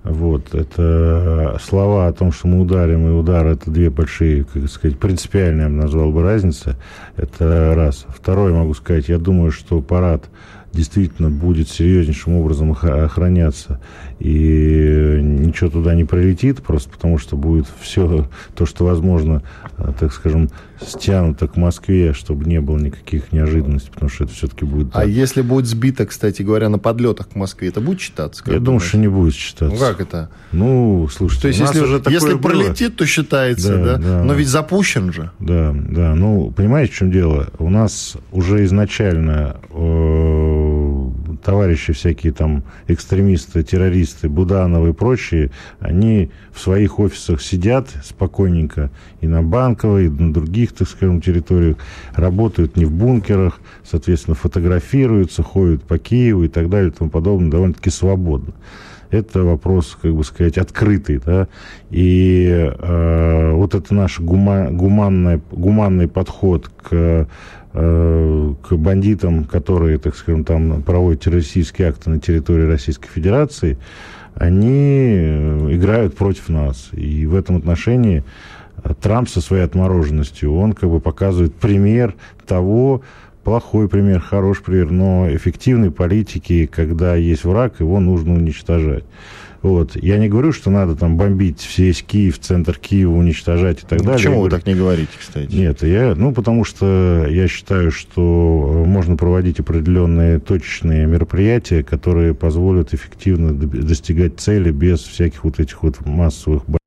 Это слова о том, что мы ударим, и удар, это две большие, принципиальные, я бы назвал бы, разницы. Это раз. Второе, могу сказать, я думаю, что парад действительно будет серьезнейшим образом охраняться, и ничего туда не пролетит, просто потому что будет все то, что возможно, так скажем, стянуто к Москве, чтобы не было никаких неожиданностей, потому что это все-таки будет... А если будет сбито, кстати говоря, на подлетах к Москве, это будет считаться? Я думаю, что не будет считаться. Как это? Слушайте, то есть, если пролетит, то считается, да? Но ведь запущен же. Да. Понимаете, в чем дело? У нас уже изначально товарищи всякие там экстремисты, террористы, Буданов и прочие, они в своих офисах сидят спокойненько и на Банковой, и на других, так скажем, территориях, работают не в бункерах, соответственно, фотографируются, ходят по Киеву и так далее и тому подобное довольно-таки свободно. Это вопрос, открытый, да, и это наш гуманный подход к бандитам, которые, так скажем, там проводят террористические акты на территории Российской Федерации, они играют против нас. И в этом отношении Трамп со своей отмороженностью, он показывает пример того, плохой пример, хороший пример, но эффективной политики, когда есть враг, его нужно уничтожать. Я не говорю, что надо там бомбить весь Киев, центр Киева, уничтожать и так далее. Почему вы так не говорите, кстати? Нет, потому что я считаю, что можно проводить определенные точечные мероприятия, которые позволят эффективно достигать цели без всяких этих массовых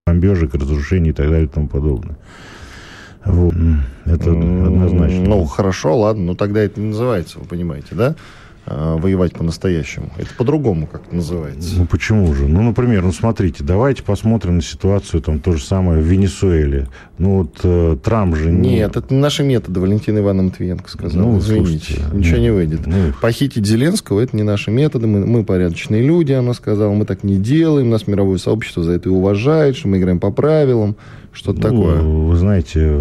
бомбежек, разрушений и так далее и тому подобное. Вот. Это однозначно. Ну, хорошо, ладно, но тогда это не называется, вы понимаете, да? Воевать по-настоящему. Это по-другому как-то называется. Ну, почему же? Ну, например, смотрите, давайте посмотрим на ситуацию, там, то же самое в Венесуэле. Ну, вот Трамп же... Нет, это не наши методы, Валентина Ивановна Матвиенко сказала. Извините, слушайте, ничего не выйдет. Похитить Зеленского — это не наши методы, мы порядочные люди, она сказала, мы так не делаем, нас мировое сообщество за это и уважает, что мы играем по правилам, что-то такое. Вы знаете,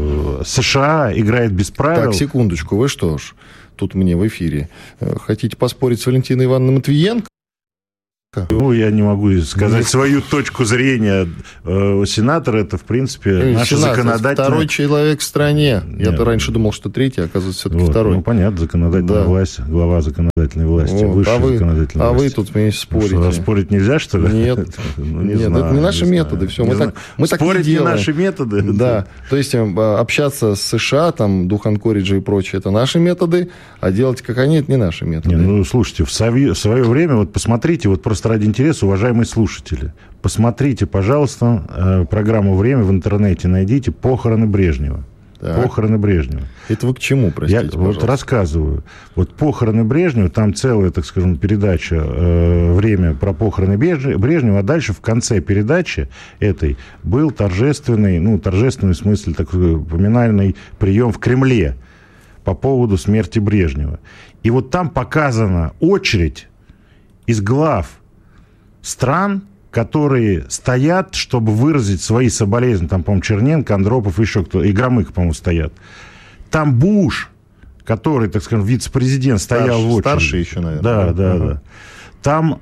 США играет без правил. Так, секундочку, вы что ж... Тут мне в эфире. Хотите поспорить с Валентиной Ивановной Матвиенко? Ну, я не могу сказать свою точку зрения. Сенатор — это, в принципе, наша законодательная... Второй человек в стране. Я-то раньше думал, что третий, а оказывается, все-таки второй. Ну, понятно, законодательная власть, глава законодательной власти, высшая законодательная власть. А вы тут вместе спорите. Спорить нельзя, что ли? Нет, это не наши методы. Все, мы так спорить не наши методы? Да, то есть общаться с США, там, дух Анкориджа и прочее, это наши методы, а делать как они, это не наши методы. Ну, слушайте, в свое время, вот посмотрите, вот просто ради интереса, уважаемые слушатели, посмотрите, пожалуйста, программу «Время» в интернете, найдите «Похороны Брежнева». Так. Похороны Брежнева. Это вы к чему, простите, Я вот рассказываю. Вот «Похороны Брежнева», там целая, так скажем, передача «Время» про похороны Брежнева, а дальше в конце передачи этой был торжественный в смысле такой поминальный прием в Кремле по поводу смерти Брежнева. И вот там показана очередь из глав стран, которые стоят, чтобы выразить свои соболезнования. Там, по-моему, Черненко, Андропов, еще кто-то, и Громыко, по-моему, стоят. Там Буш, который, так скажем, вице-президент, стоял в очереди. Старший еще, наверное. Да. Там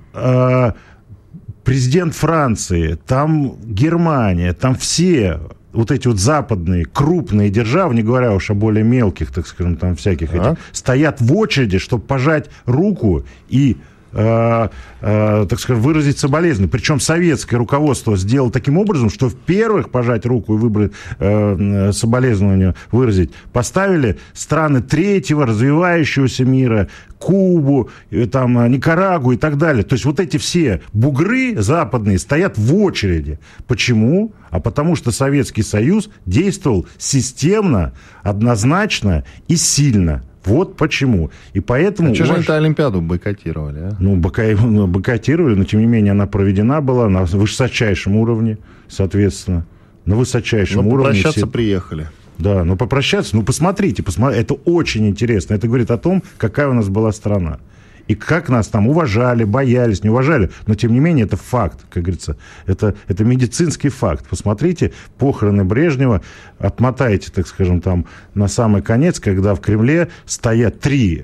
президент Франции, там Германия, там все вот эти вот западные крупные державы, не говоря уж о более мелких, так скажем, там всяких этих, стоят в очереди, чтобы пожать руку и так скажем, выразить соболезнования. Причем советское руководство сделало таким образом, что в-первых, пожать руку и выбрать соболезнования выразить, поставили страны третьего развивающегося мира, Кубу, там, Никарагуа и так далее. То есть вот эти все бугры западные стоят в очереди. Почему? А потому что Советский Союз действовал системно, однозначно и сильно. Вот почему. И поэтому... А что же они-то Олимпиаду бойкотировали? А? Ну, бойкотировали, но тем не менее она проведена была на высочайшем уровне, соответственно. На высочайшем уровне. Попрощаться приехали. Да, но попрощаться, посмотрите, это очень интересно. Это говорит о том, какая у нас была страна. И как нас там уважали, боялись, не уважали. Но, тем не менее, это факт, как говорится. Это медицинский факт. Посмотрите, похороны Брежнева, отмотайте, так скажем, там на самый конец, когда в Кремле стоят 3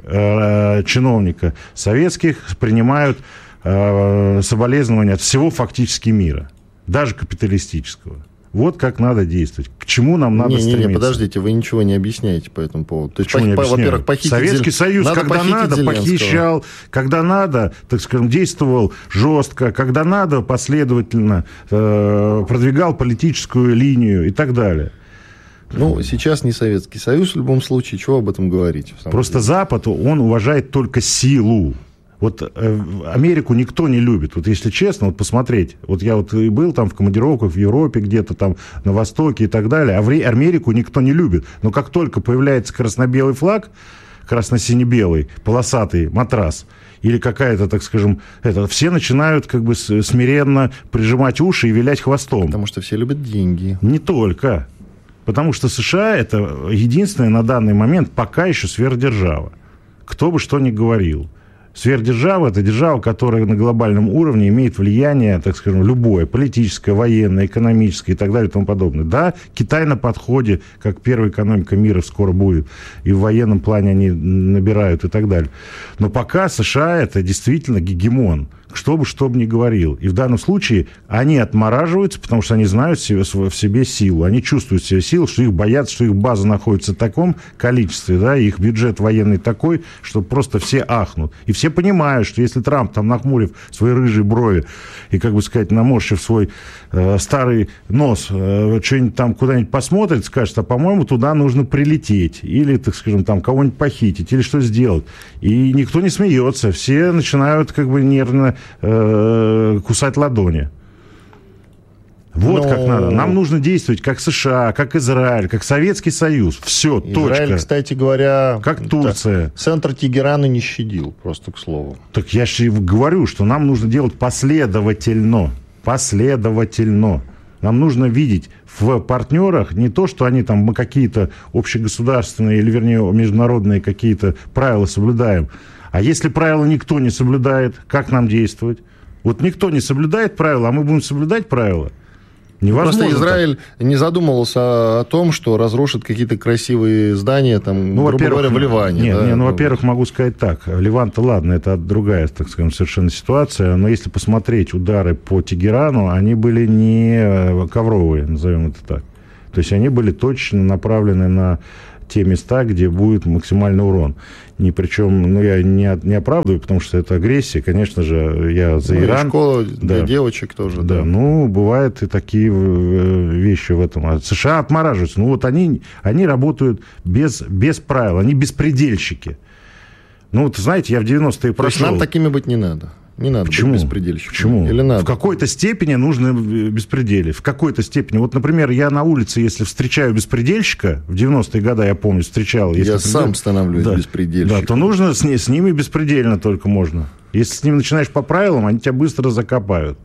чиновника советских, принимают соболезнования от всего фактически мира, даже капиталистического. Вот как надо действовать. К чему нам надо стремиться. Подождите, вы ничего не объясняете по этому поводу. То есть, во-первых, Советский Союз, когда надо, похищал, когда надо, так скажем, действовал жестко, когда надо, последовательно продвигал политическую линию и так далее. Ну, сейчас не Советский Союз в любом случае. Чего об этом говорить? Просто Запад, он уважает только силу. Вот Америку никто не любит. Вот если честно, вот посмотреть. Вот я вот и был там в командировках в Европе, где-то там на Востоке и так далее. А Америку никто не любит. Но как только появляется красно-белый флаг, красно-сине-белый, полосатый матрас, или какая-то, так скажем, все начинают как бы смиренно прижимать уши и вилять хвостом. Потому что все любят деньги. Не только. Потому что США — это единственная на данный момент пока еще сверхдержава. Кто бы что ни говорил. Сверхдержава — это держава, которая на глобальном уровне имеет влияние, так скажем, любое, политическое, военное, экономическое и так далее и тому подобное. Да, Китай на подходе, как первая экономика мира скоро будет, и в военном плане они набирают и так далее. Но пока США — это действительно гегемон, что бы ни говорил. И в данном случае они отмораживаются, потому что они знают в себе силу. Они чувствуют в себе силу, что их боятся, что их база находится в таком количестве, да, их бюджет военный такой, что просто все ахнут. И все понимают, что если Трамп, там, нахмурив свои рыжие брови и, как бы сказать, наморщив свой старый нос, что-нибудь там куда-нибудь посмотрит, скажет, а, по-моему, туда нужно прилететь. Или, так скажем, там кого-нибудь похитить, или что сделать. И никто не смеется. Все начинают, как бы, нервно кусать ладони. Вот как надо. Нам нужно действовать как США, как Израиль, как Советский Союз. Все, Израиль, точка. кстати говоря... Как Турция. Центр Тегерана не щадил, просто к слову. Так я же говорю, что нам нужно делать последовательно. Последовательно. Нам нужно видеть в партнерах не то, что они там, мы какие-то общегосударственные, или, вернее, международные какие-то правила соблюдаем. А если правила никто не соблюдает, как нам действовать? Вот никто не соблюдает правила, а мы будем соблюдать правила. Невозможно. Просто Израиль не задумывался о том, что разрушит какие-то красивые здания, там, грубо говоря, в Ливане. Нет, да? Во-первых, могу сказать так. Ливан-то, ладно, это другая, так скажем, совершенно ситуация. Но если посмотреть удары по Тегерану, они были не ковровые, назовем это так. То есть они были точно направлены на те места, где будет максимальный урон. Причем, я не оправдываю, потому что это агрессия. Конечно же, я за Иран. И школа для девочек тоже. Да, бывают и такие вещи в этом. А США отмораживаются. Они работают без правил. Они беспредельщики. Знаете, я в 90-е прошел. То есть нам такими быть не надо. Не надо Почему? быть беспредельщиком. Почему? Или надо? В какой-то степени нужно беспределе. В какой-то степени. Вот, например, я на улице, если встречаю беспредельщика, в 90-е годы, я помню, встречал. Я сам становлюсь беспредельщиком. Да, то нужно с ними беспредельно только можно. Если с ними начинаешь по правилам, они тебя быстро закопают.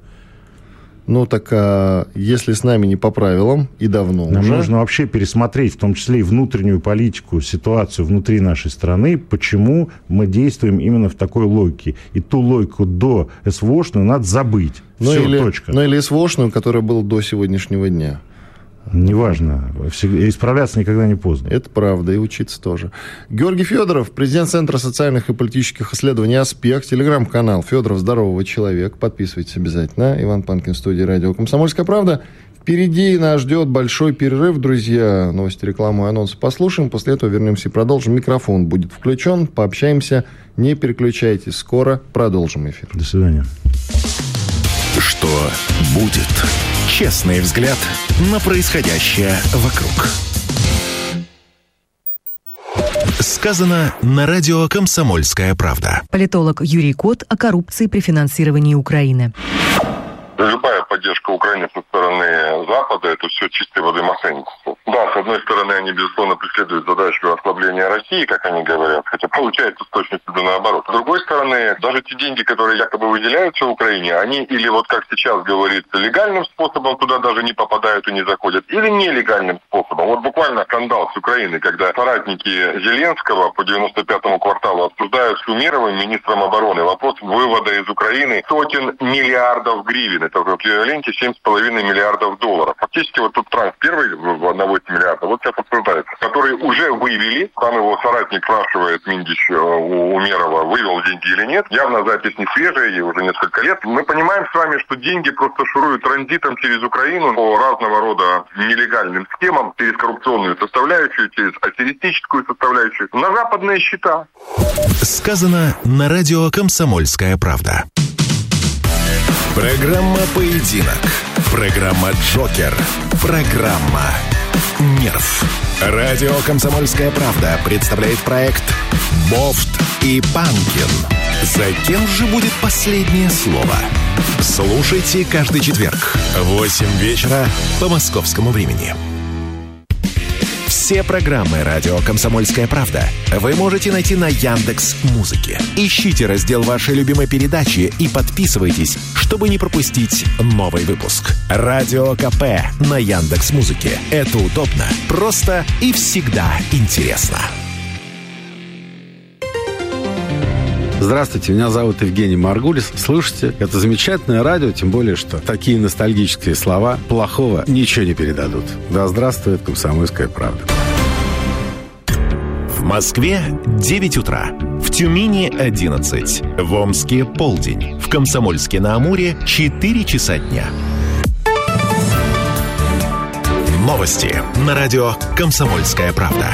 Если с нами не по правилам, и давно Нам уже... нужно вообще пересмотреть, в том числе и внутреннюю политику, ситуацию внутри нашей страны, почему мы действуем именно в такой логике. И ту логику до СВОшную надо забыть. Точка. Или СВОшную, которая была до сегодняшнего дня. Неважно. Исправляться никогда не поздно. Это правда, и учиться тоже. Георгий Федоров, президент Центра социальных и политических исследований «Аспект», телеграм-канал «Федоров. Здорового человека». Подписывайтесь обязательно. Иван Панкин, студия «Радио Комсомольская правда». Впереди нас ждет большой перерыв, друзья. Новости, рекламу и анонсы послушаем. После этого вернемся и продолжим. Микрофон будет включен. Пообщаемся. Не переключайтесь. Скоро продолжим эфир. До свидания. Что будет? Честный взгляд на происходящее вокруг. Сказано на радио «Комсомольская правда». Политолог Юрий Кот о коррупции при финансировании Украины. Любая поддержка Украины со стороны Запада – это все чистой воды мошенничество. Да, с одной стороны, они, безусловно, преследуют задачу ослабления России, как они говорят, хотя получается с точностью до наоборот. С другой стороны, даже те деньги, которые якобы выделяются Украине, они или, вот как сейчас говорится, легальным способом туда даже не попадают и не заходят, или нелегальным способом. Вот буквально скандал с Украиной, когда соратники Зеленского по 95-му кварталу обсуждают с Умеровым, министром обороны, вопрос вывода из Украины сотен миллиардов гривен. Это в эквиваленте 7,5 миллиардов долларов. Фактически вот тут транш первый на 8 миллиардов, вот сейчас обсуждается, который уже вывели. Там его соратник спрашивает, Миндич, у Умерова, вывел деньги или нет. Явно запись не свежая, ей уже несколько лет. Мы понимаем с вами, что деньги просто шуруют транзитом через Украину по разного рода нелегальным схемам, через коррупционную составляющую, через аферистическую составляющую, на западные счета. Сказано на радио «Комсомольская правда». Программа «Поединок». Программа «Джокер». Программа «Нерв». Радио «Комсомольская правда» представляет проект «Бофт и Панкин». За кем же будет последнее слово? Слушайте каждый четверг в 8 вечера по московскому времени. Все программы «Радио Комсомольская правда» вы можете найти на Яндекс.Музыке. Ищите раздел вашей любимой передачи и подписывайтесь, чтобы не пропустить новый выпуск. Радио КП на Яндекс.Музыке. Это удобно, просто и всегда интересно. Здравствуйте, меня зовут Евгений Маргулис. Слушайте, это замечательное радио, тем более, что такие ностальгические слова плохого ничего не передадут. Да здравствует «Комсомольская правда». В Москве 9 утра. В Тюмени 11. В Омске полдень. В Комсомольске-на-Амуре 4 часа дня. Новости на радио «Комсомольская правда».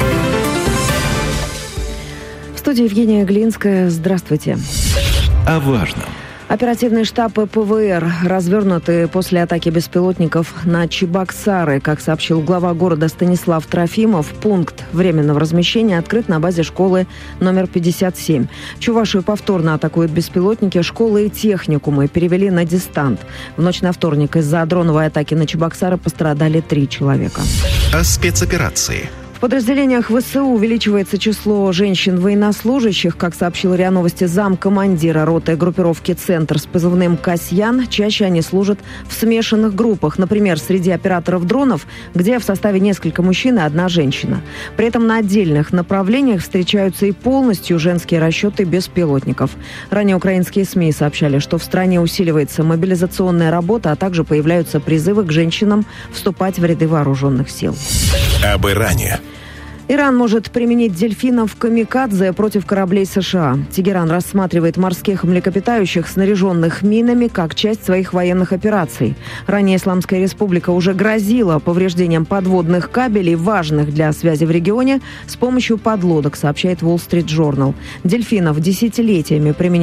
В студии Евгения Глинская. Здравствуйте. О важном. Оперативные штабы ПВР развернуты после атаки беспилотников на Чебоксары. Как сообщил глава города Станислав Трофимов, пункт временного размещения открыт на базе школы номер 57. Чувашию повторно атакуют беспилотники. Школы и техникумы перевели на дистант. В ночь на вторник из-за дроновой атаки на Чебоксары пострадали 3 человека. О спецоперации. В подразделениях ВСУ увеличивается число женщин-военнослужащих. Как сообщил РИА Новости замкомандира роты группировки «Центр» с позывным «Касьян», чаще они служат в смешанных группах. Например, среди операторов дронов, где в составе несколько мужчин и 1 женщина. При этом на отдельных направлениях встречаются и полностью женские расчеты беспилотников. Ранее украинские СМИ сообщали, что в стране усиливается мобилизационная работа, а также появляются призывы к женщинам вступать в ряды вооруженных сил. Об Иране. Иран может применить дельфинов камикадзе против кораблей США. Тегеран рассматривает морских млекопитающих, снаряженных минами, как часть своих военных операций. Ранее Исламская Республика уже грозила повреждением подводных кабелей, важных для связи в регионе, с помощью подлодок, сообщает Wall Street Journal. Дельфинов десятилетиями применяют